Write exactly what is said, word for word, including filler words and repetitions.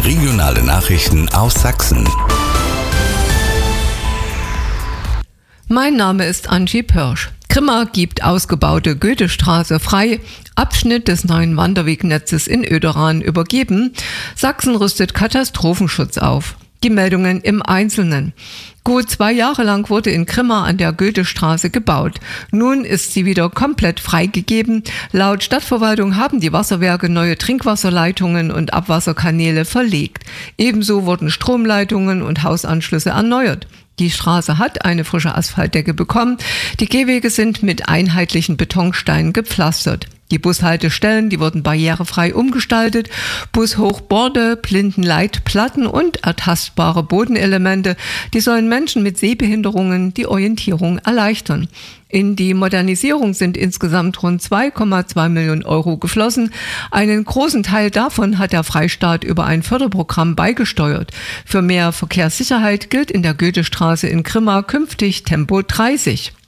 Regionale Nachrichten aus Sachsen. Mein Name ist Angie Pörsch. Grimma gibt ausgebaute Goethestraße frei, Abschnitt des neuen Wanderwegnetzes in Oederan übergeben. Sachsen rüstet Katastrophenschutz auf. Die Meldungen im Einzelnen. Gut zwei Jahre lang wurde in Grimma an der Goethestraße gebaut. Nun ist sie wieder komplett freigegeben. Laut Stadtverwaltung haben die Wasserwerke neue Trinkwasserleitungen und Abwasserkanäle verlegt. Ebenso wurden Stromleitungen und Hausanschlüsse erneuert. Die Straße hat eine frische Asphaltdecke bekommen. Die Gehwege sind mit einheitlichen Betonsteinen gepflastert. Die Bushaltestellen, die wurden barrierefrei umgestaltet. Bushochborde, Blindenleitplatten und ertastbare Bodenelemente, die sollen Menschen mit Sehbehinderungen die Orientierung erleichtern. In die Modernisierung sind insgesamt rund zwei Komma zwei Millionen Euro geflossen. Einen großen Teil davon hat der Freistaat über ein Förderprogramm beigesteuert. Für mehr Verkehrssicherheit gilt in der Goethestraße in Grimma künftig Tempo dreißig.